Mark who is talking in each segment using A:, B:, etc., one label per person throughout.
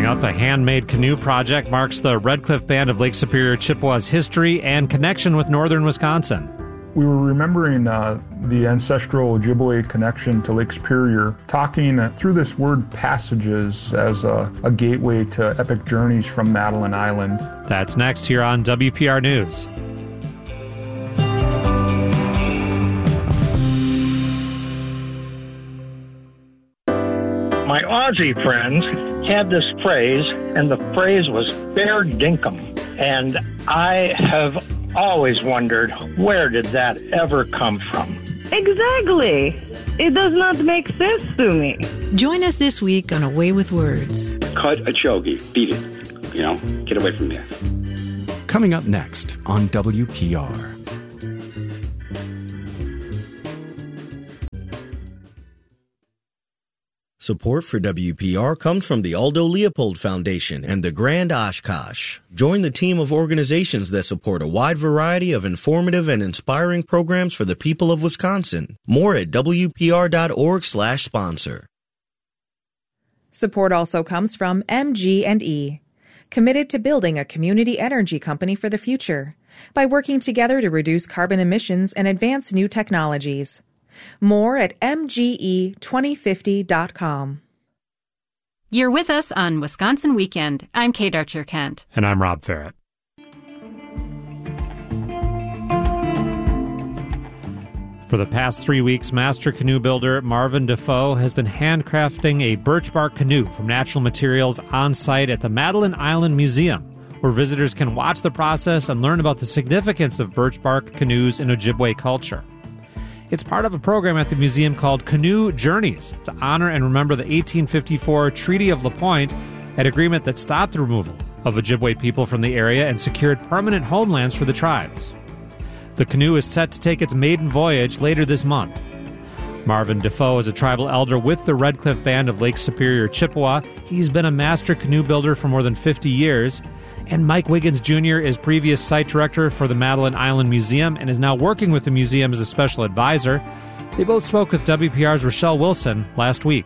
A: up, a handmade canoe project marks the Red Cliff Band of Lake Superior Chippewa's history and connection with northern Wisconsin.
B: We were remembering the ancestral Ojibwe connection to Lake Superior, talking through this word passages as a gateway to epic journeys from Madeline Island.
A: That's next here on WPR News.
C: My Aussie friends had this phrase, and the phrase was fair dinkum. And I have always wondered, where did that ever come from?
D: Exactly. It does not make sense to me.
E: Join us this week on A Way with Words.
F: Cut a chogi. Beat it. Get away from there.
G: Coming up next on WPR.
H: Support for WPR comes from the Aldo Leopold Foundation and the Grand Oshkosh. Join the team of organizations that support a wide variety of informative and inspiring programs for the people of Wisconsin. More at WPR.org/sponsor.
I: Support also comes from MG&E, committed to building a community energy company for the future by working together to reduce carbon emissions and advance new technologies. More at mge2050.com.
J: You're with us on Wisconsin Weekend. I'm Kate Archer-Kent.
A: And I'm Rob Ferret. For the past 3 weeks, master canoe builder Marvin Defoe has been handcrafting a birch bark canoe from natural materials on site at the Madeline Island Museum, where visitors can watch the process and learn about the significance of birch bark canoes in Ojibwe culture. It's part of a program at the museum called Canoe Journeys to honor and remember the 1854 Treaty of La Pointe, an agreement that stopped the removal of Ojibwe people from the area and secured permanent homelands for the tribes. The canoe is set to take its maiden voyage later this month. Marvin Defoe is a tribal elder with the Red Cliff Band of Lake Superior Chippewa. He's been a master canoe builder for more than 50 years. And Mike Wiggins Jr. is previous site director for the Madeline Island Museum and is now working with the museum as a special advisor. They both spoke with WPR's Rochelle Wilson last week.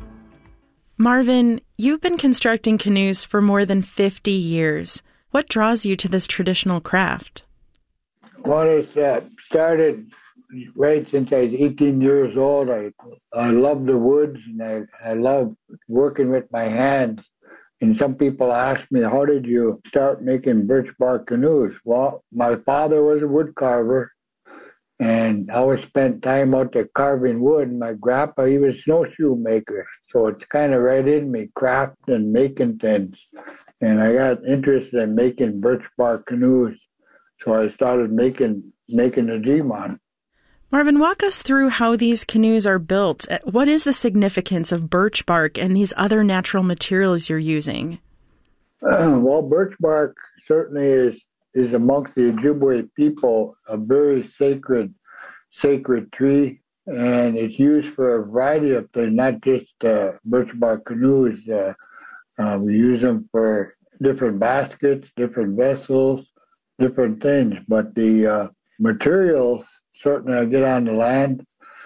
K: Marvin, you've been constructing canoes for more than 50 years. What draws you to this traditional craft?
L: Well, it's started right since I was 18 years old. I love the woods, and I love working with my hands. And some people ask me, how did you start making birch bark canoes? Well, my father was a wood carver, and I always spent time out there carving wood. And my grandpa, he was a snowshoe maker. So it's kind of right in me, crafting and making things. And I got interested in making birch bark canoes. So I started making the G-Mon.
K: Marvin, walk us through how these canoes are built. What is the significance of birch bark and these other natural materials you're using?
L: Well, birch bark certainly is amongst the Ojibwe people a very sacred tree, and it's used for a variety of things, not just birch bark canoes. We use them for different baskets, different vessels, different things. But the materials, certainly I get on the land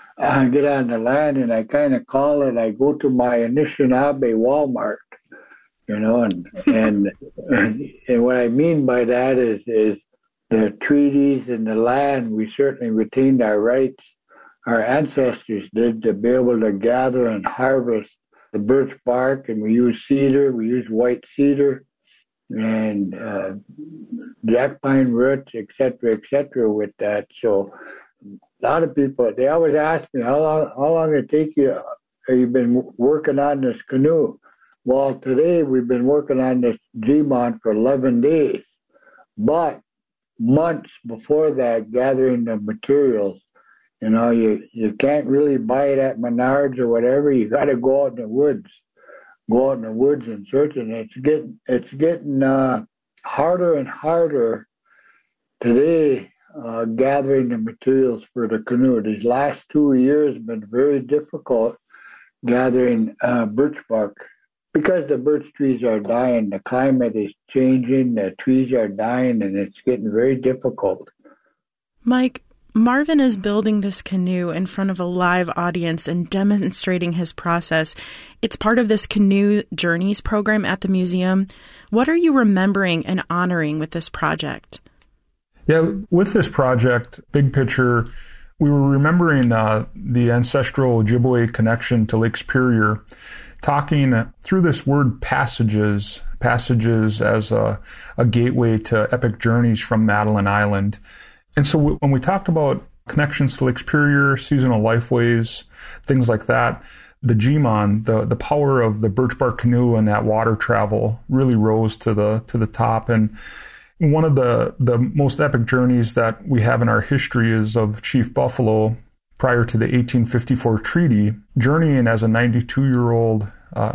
L: and I kind of call it, I go to my Anishinaabe Walmart, and what I mean by that is the treaties and the land, we certainly retained our rights. Our ancestors did, to be able to gather and harvest the birch bark, and we use cedar, we use white cedar, and jack pine roots, et cetera, with that. So a lot of people, they always ask me, how long did it take you? You've been working on this canoe. Well, today we've been working on this G-Mon for 11 days. But months before that, gathering the materials, you can't really buy it at Menards or whatever. You got to go out in the woods. And search, and it's getting harder and harder today, gathering the materials for the canoe. These last 2 years have been very difficult gathering birch bark because the birch trees are dying. The climate is changing, the trees are dying, and it's getting very difficult.
K: Mike, Marvin is building this canoe in front of a live audience and demonstrating his process. It's part of this Canoe Journeys program at the museum. What are you remembering and honoring with this project?
B: Yeah, with this project, big picture, we were remembering the ancestral Ojibwe connection to Lake Superior, talking through this word passages as a gateway to epic journeys from Madeline Island. And so when we talked about connections to Lake Superior, seasonal lifeways, things like that, the G-Mon, the power of the birch bark canoe and that water travel really rose to the top. And one of the most epic journeys that we have in our history is of Chief Buffalo prior to the 1854 treaty, journeying as a 92-year-old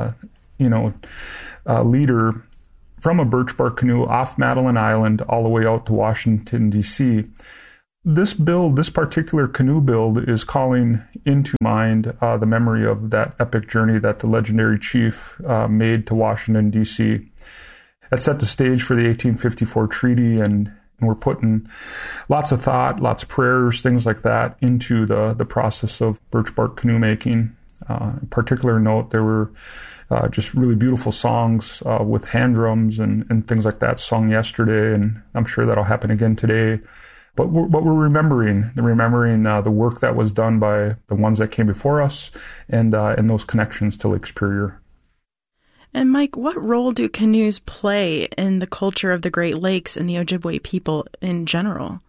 B: leader from a birch bark canoe off Madeline Island all the way out to Washington, D.C. This particular canoe build is calling into mind the memory of that epic journey that the legendary chief made to Washington, D.C. That set the stage for the 1854 treaty, and we're putting lots of thought, lots of prayers, things like that into the process of birch bark canoe making. In particular note, there were just really beautiful songs with hand drums and things like that sung yesterday, and I'm sure that'll happen again today. But we're remembering the work that was done by the ones that came before us and those connections to Lake Superior.
K: And Mike, what role do canoes play in the culture of the Great Lakes and the Ojibwe people in general?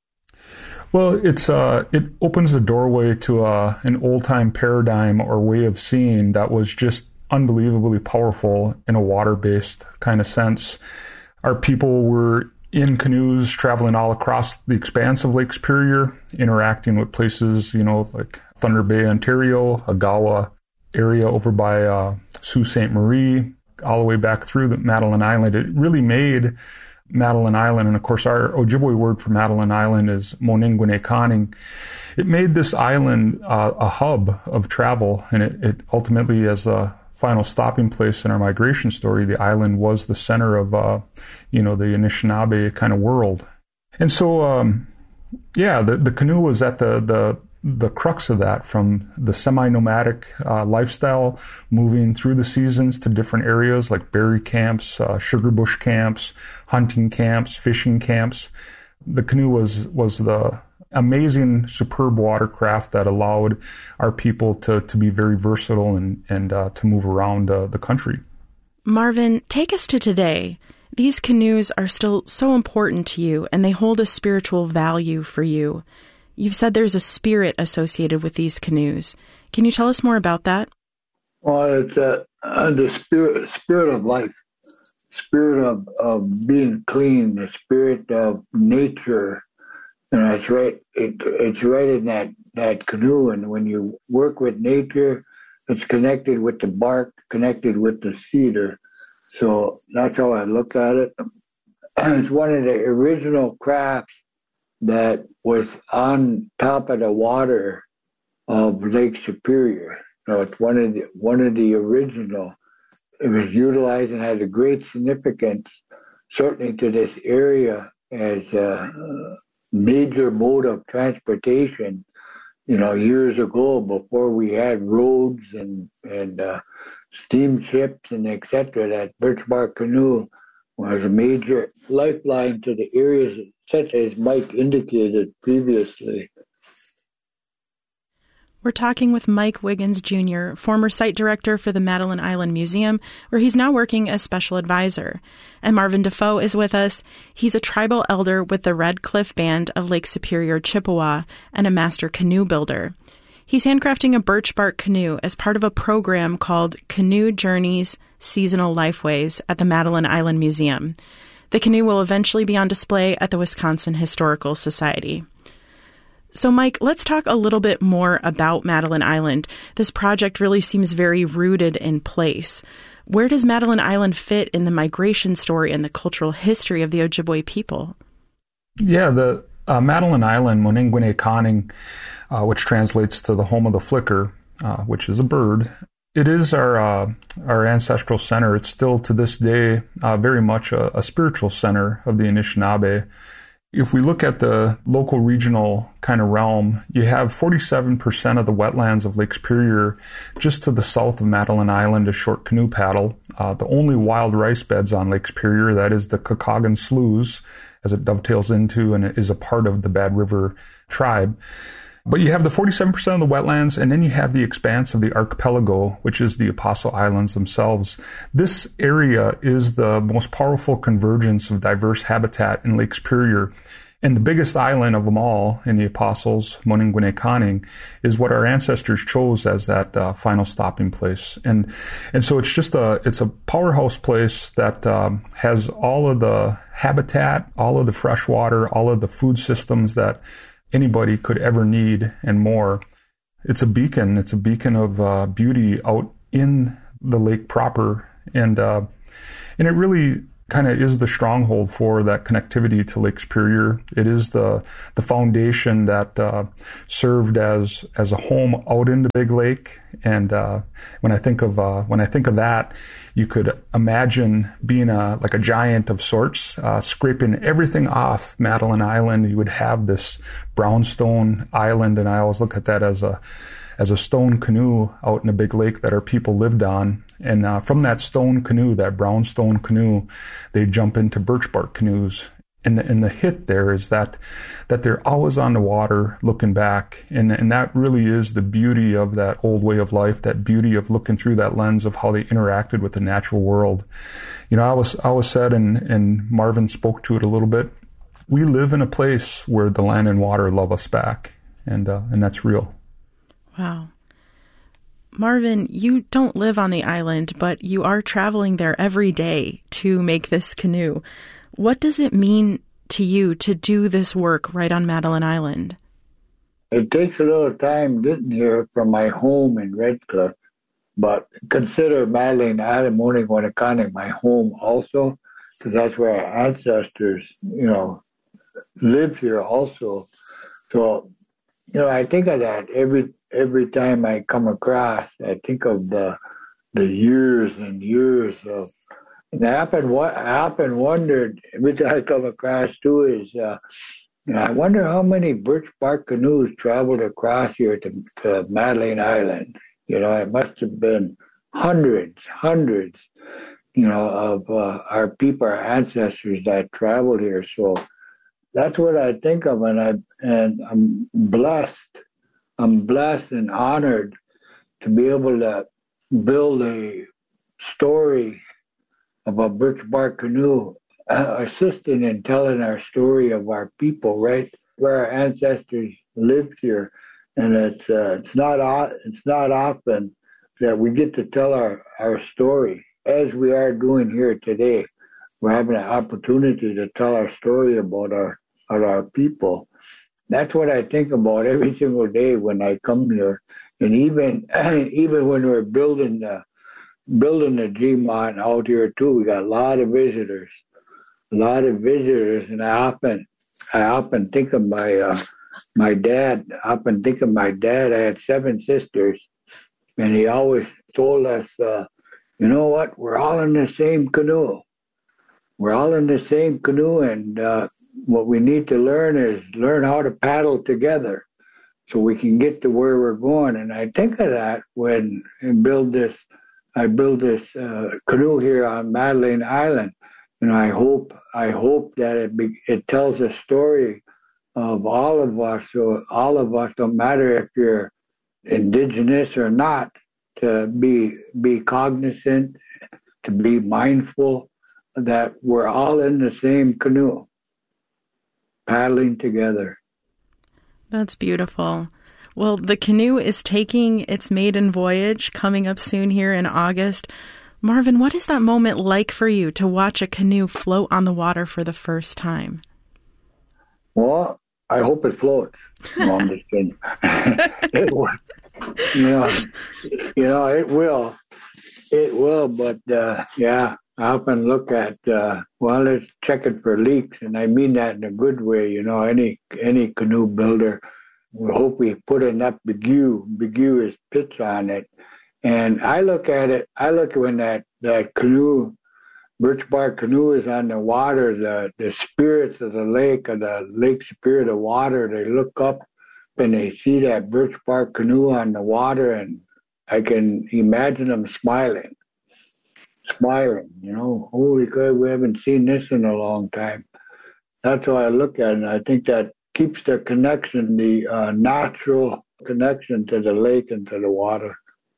B: Well, it opens the doorway to an old-time paradigm or way of seeing that was just unbelievably powerful in a water-based kind of sense. Our people were in canoes traveling all across the expanse of Lake Superior, interacting with places, like Thunder Bay, Ontario, Agawa area over by Sault Ste. Marie, all the way back through the Madeline Island. It really made Madeline Island, and of course our Ojibwe word for Madeline Island is Moningwine-Kaning. It made this island a hub of travel, and it ultimately, as a final stopping place in our migration story, the island was the center of the Anishinaabe kind of world. And so the canoe was at the crux of that, from the semi-nomadic lifestyle, moving through the seasons to different areas like berry camps, sugar bush camps, hunting camps, fishing camps. The canoe was the amazing, superb watercraft that allowed our people to be very versatile and to move around the country.
K: Marvin, take us to today. These canoes are still so important to you, and they hold a spiritual value for you. You've said there's a spirit associated with these canoes. Can you tell us more about that?
L: Well, it's the spirit of life, spirit of being clean, the spirit of nature. And that's right. It's right in that canoe. And when you work with nature, it's connected with the bark, connected with the cedar. So that's how I look at it. It's one of the original crafts that was on top of the water of Lake Superior. So it's one of the original. It was utilized and had a great significance, certainly to this area, as a major mode of transportation. Years ago, before we had roads and steamships and etc., that birch bark canoe was a major lifeline to the areas, such as Mike indicated previously.
K: We're talking with Mike Wiggins, Jr., former site director for the Madeline Island Museum, where he's now working as special advisor. And Marvin Defoe is with us. He's a tribal elder with the Red Cliff Band of Lake Superior, Chippewa, and a master canoe builder. He's handcrafting a birch bark canoe as part of a program called Canoe Journeys Seasonal Lifeways at the Madeline Island Museum. The canoe will eventually be on display at the Wisconsin Historical Society. So, Mike, let's talk a little bit more about Madeline Island. This project really seems very rooted in place. Where does Madeline Island fit in the migration story and the cultural history of the Ojibwe people?
B: Yeah, the Madeline Island, Moningwine-Kaning, which translates to the home of the flicker, which is a bird. It is our ancestral center. It's still to this day very much a spiritual center of the Anishinaabe. If we look at the local regional kind of realm, you have 47% of the wetlands of Lake Superior just to the south of Madeline Island, a short canoe paddle. The only wild rice beds on Lake Superior, that is the Kakagan Sloughs, as it dovetails into and it is a part of the Bad River tribe. But you have the 47% of the wetlands, and then you have the expanse of the archipelago, which is the Apostle Islands themselves. This area is the most powerful convergence of diverse habitat in Lake Superior. And the biggest island of them all in the Apostles, Moninguinekaning, is what our ancestors chose as that final stopping place. And so it's just it's a powerhouse place that has all of the habitat, all of the fresh water, all of the food systems that anybody could ever need and more. It's a beacon. It's a beacon of beauty out in the lake proper. And it really kind of is the stronghold for that connectivity to Lake Superior. It is the foundation that served as a home out in the Big Lake. And when I think of that, you could imagine being like a giant of sorts, scraping everything off Madeline Island. You would have this brownstone island, and I always look at that as a stone canoe out in the Big Lake that our people lived on. And from that stone canoe, that brown stone canoe, they jump into birch bark canoes. And the hit there is that they're always on the water looking back. And that really is the beauty of that old way of life, that beauty of looking through that lens of how they interacted with the natural world. You know, I was said, and Marvin spoke to it a little bit, we live in a place where the land and water love us back. And that's real.
K: Wow. Marvin, you don't live on the island, but you are traveling there every day to make this canoe. What does it mean to you to do this work right on Madeline Island?
L: It takes a little time getting here from my home in Red Cliff, but consider Madeline Island, Moninguinekaning, my home also, because that's where our ancestors, lived here also. So, I think of that every time I come across. I think of the years and years of. And I often wondered every time I come across too is, I wonder how many birch bark canoes traveled across here to Madeline Island. It must have been hundreds, of our people, our ancestors that traveled here. So that's what I think of, and I'm blessed. I'm blessed and honored to be able to build a story of a birch bark canoe, assisting in telling our story of our people, right where our ancestors lived here. And it's not often that we get to tell our story as we are doing here today. We're having an opportunity to tell our story about our people. That's what I think about every single day when I come here. And even when we're building the Gmont out here too, we got a lot of visitors. And I often think of my dad. I often think of my dad. I had 7 sisters, and he always told us, you know what? We're all in the same canoe. We're all in the same canoe, and what we need to learn how to paddle together so we can get to where we're going. And I think of that when I build this canoe here on Madeline Island. And I hope that it tells a story of all of us. So all of us, no matter if you're indigenous or not, to be cognizant, to be mindful that we're all in the same canoe, paddling together.
K: That's beautiful. Well, the canoe is taking its maiden voyage coming up soon here in August. Marvin, what is that moment like for you to watch a canoe float on the water for the first time?
L: Well, I hope it floats. No, I'm just kidding. It will. It will. It will, but I often look at, let's check it for leaks, and I mean that in a good way. Any canoe builder will hope we put enough biguous pitch on it. And I look at when that canoe birch bark canoe is on the water, the spirits of the Lake Superior, the water, they look up and they see that birch bark canoe on the water, and I can imagine them smiling, holy God, we haven't seen this in a long time. That's how I look at it, and I think that keeps the connection, the natural connection to the lake and to the water.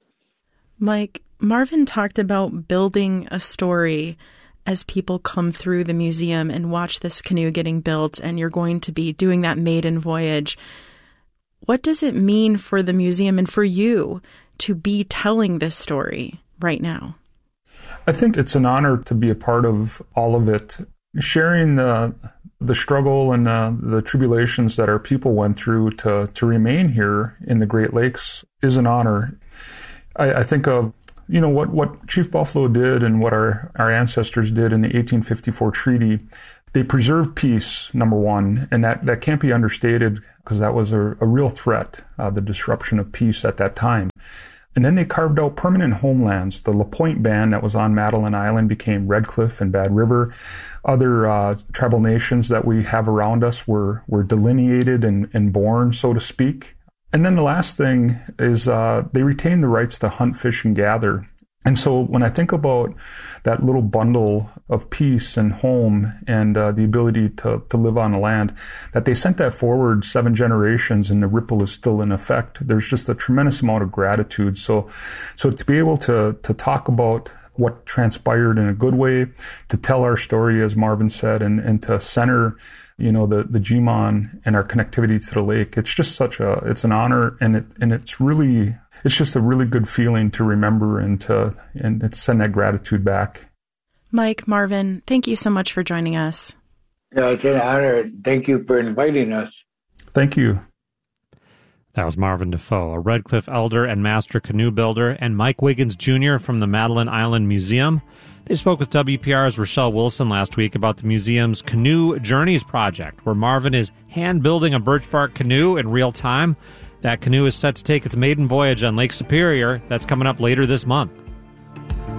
K: Mike, Marvin talked about building a story as people come through the museum and watch this canoe getting built, and you're going to be doing that maiden voyage. What does it mean for the museum and for you to be telling this story right now?
B: I think it's an honor to be a part of all of it. Sharing the struggle and the tribulations that our people went through to remain here in the Great Lakes is an honor. I think of what Chief Buffalo did and what our ancestors did in the 1854 treaty. They preserved peace, number one, and that can't be understated because that was a real threat, the disruption of peace at that time. And then they carved out permanent homelands. The LaPointe Band that was on Madeline Island became Red Cliff and Bad River. Other tribal nations that we have around us were delineated and born, so to speak. And then the last thing is they retained the rights to hunt, fish, and gather. And so when I think about that little bundle of peace and home and the ability to live on the land, that they sent that forward 7 generations and the ripple is still in effect, there's just a tremendous amount of gratitude. So to be able to talk about what transpired in a good way, to tell our story, as Marvin said, and to center the Jimon and our connectivity to the lake, it's just it's an honor, and it's just a really good feeling to remember and send that gratitude back.
K: Mike, Marvin, thank you so much for joining us.
L: Yeah, it's an honor. Thank you for inviting us.
B: Thank you.
A: That was Marvin Defoe, a Red Cliff elder and master canoe builder, and Mike Wiggins Jr. from the Madeline Island Museum. They spoke with WPR's Rochelle Wilson last week about the museum's Canoe Journeys project, where Marvin is hand-building a birch bark canoe in real time. That canoe is set to take its maiden voyage on Lake Superior. That's coming up later this month.